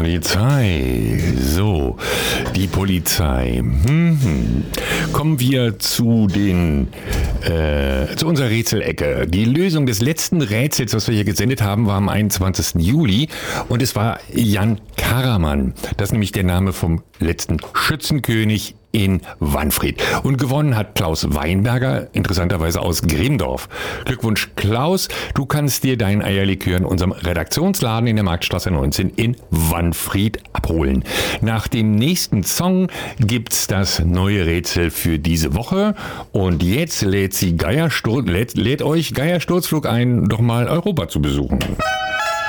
Polizei. So, die Polizei. Kommen wir zu unserer Rätselecke. Die Lösung des letzten Rätsels, was wir hier gesendet haben, war am 21. Juli und es war Jan Karaman. Das ist nämlich der Name vom letzten Schützenkönig in Wanfried. Und gewonnen hat Klaus Weinberger, interessanterweise aus Grimdorf. Glückwunsch Klaus, du kannst dir deinen Eierlikör in unserem Redaktionsladen in der Marktstraße 19 in Wanfried abholen. Nach dem nächsten Song gibt's das neue Rätsel für diese Woche und jetzt lädt euch Geier Sturzflug ein, doch mal Europa zu besuchen.